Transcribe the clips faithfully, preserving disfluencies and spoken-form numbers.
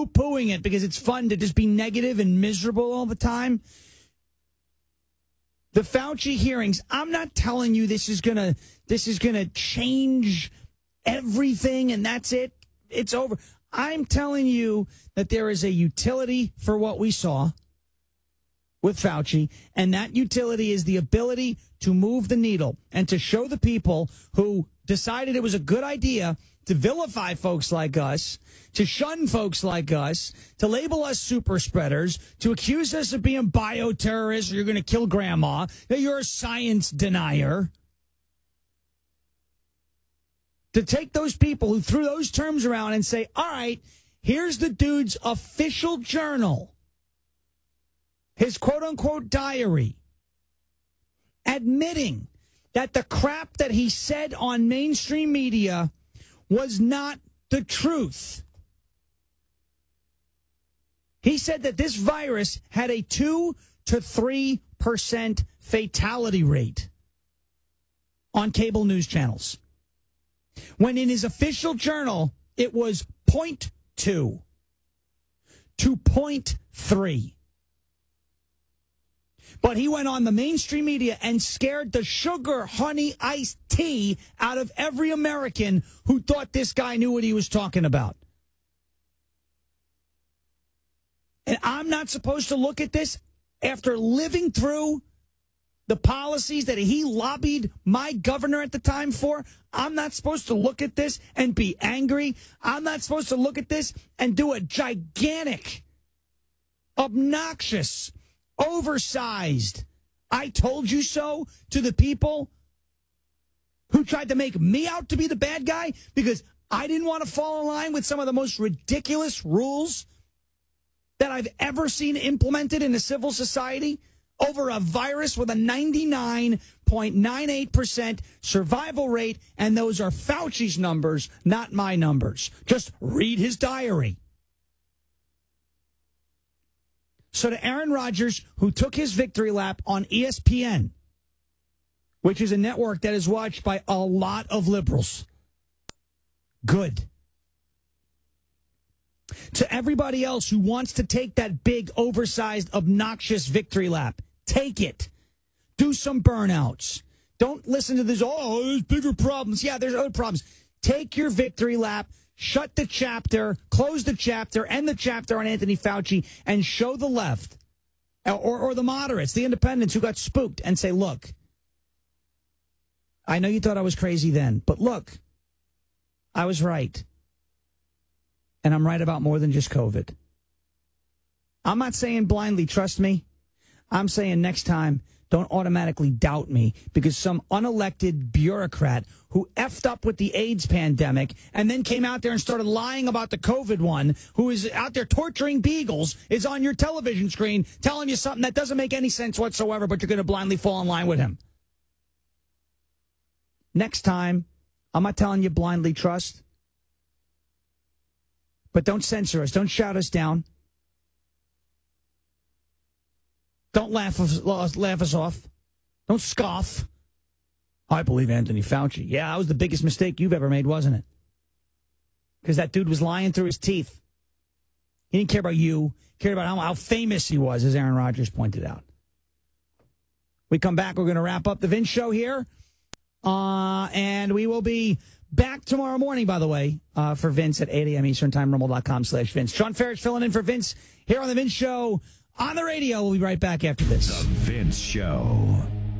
poo-pooing it because it's fun to just be negative and miserable all the time. The Fauci hearings, I'm not telling you this is gonna this is gonna change everything and that's it. It's over. I'm telling you that there is a utility for what we saw with Fauci, and that utility is the ability to move the needle and to show the people who decided it was a good idea to vilify folks like us, to shun folks like us, to label us super spreaders, to accuse us of being bioterrorists or you're going to kill grandma, that you're a science denier. To take those people who threw those terms around and say, all right, here's the dude's official journal, his quote-unquote diary, admitting that the crap that he said on mainstream media was not the truth. He said that this virus had a two to three percent fatality rate on cable news channels, when in his official journal, it was zero point two to zero point three. But he went on the mainstream media and scared the sugar honey iced tea out of every American who thought this guy knew what he was talking about. And I'm not supposed to look at this after living through the policies that he lobbied my governor at the time for. I'm not supposed to look at this and be angry. I'm not supposed to look at this and do a gigantic, obnoxious, oversized "I told you so" to the people who tried to make me out to be the bad guy because I didn't want to fall in line with some of the most ridiculous rules that I've ever seen implemented in a civil society over a virus with a ninety-nine point nine eight percent survival rate. And those are Fauci's numbers, not my numbers. Just read his diary. So to Aaron Rodgers, who took his victory lap on E S P N, which is a network that is watched by a lot of liberals, good. To everybody else who wants to take that big, oversized, obnoxious victory lap, take it. Do some burnouts. Don't listen to this, oh, there's bigger problems. Yeah, there's other problems. Take your victory lap. Shut the chapter, close the chapter, end the chapter on Anthony Fauci, and show the left, or, or the moderates, the independents who got spooked, and say, look, I know you thought I was crazy then, but look, I was right. And I'm right about more than just COVID. I'm not saying blindly trust me. I'm saying next time, don't automatically doubt me because some unelected bureaucrat who effed up with the AIDS pandemic and then came out there and started lying about the COVID one, who is out there torturing beagles, is on your television screen telling you something that doesn't make any sense whatsoever, but you're going to blindly fall in line with him. Next time, I'm not telling you blindly trust, but don't censor us. Don't shout us down. Don't laugh us, laugh us off. Don't scoff. I believe Anthony Fauci. Yeah, that was the biggest mistake you've ever made, wasn't it? Because that dude was lying through his teeth. He didn't care about you. He cared about how, how famous he was, as Aaron Rodgers pointed out. We come back. We're going to wrap up the Vince Show here. Uh, and we will be back tomorrow morning, by the way, uh, for Vince at eight a.m. Eastern Time, rumble dot com slash Vince. Sean Ferris filling in for Vince here on the Vince Show. On the radio, we'll be right back after this. The Vince Show.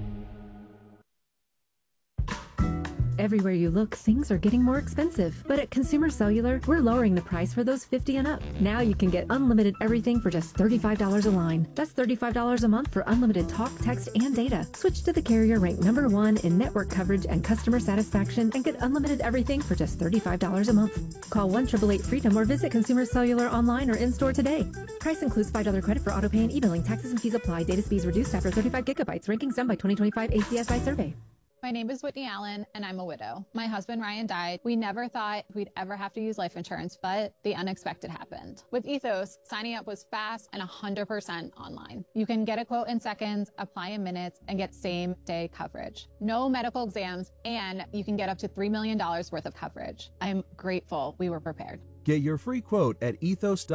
Everywhere you look, things are getting more expensive. But at Consumer Cellular, we're lowering the price for those fifty and up. Now you can get unlimited everything for just thirty-five dollars a line. That's thirty-five dollars a month for unlimited talk, text, and data. Switch to the carrier ranked number one in network coverage and customer satisfaction and get unlimited everything for just thirty-five dollars a month. Call one eight eight eight freedom or visit Consumer Cellular online or in-store today. Price includes five dollars credit for auto pay and e-billing. Taxes and fees apply. Data speeds reduced after thirty-five gigabytes. Rankings done by twenty twenty-five A C S I survey. My name is Whitney Allen, and I'm a widow. My husband, Ryan, died. We never thought we'd ever have to use life insurance, but the unexpected happened. With Ethos, signing up was fast and one hundred percent online. You can get a quote in seconds, apply in minutes, and get same-day coverage. No medical exams, and you can get up to three million dollars worth of coverage. I'm grateful we were prepared. Get your free quote at ethos dot com.